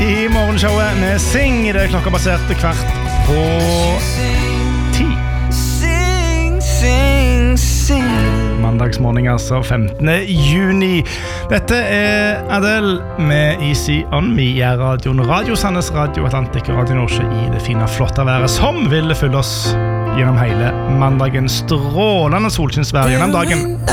I morgenshowet med Sing det klokka baserte kvart på 10 Mandagsmorgen altså 15. juni Dette Adele med Easy On Me I radioen Radio Sandnes Radio Atlantic og Radio Norge I det fine flotte været som vil følge oss gjennom hele mandagen strålende solskinnsvær gjennom dagen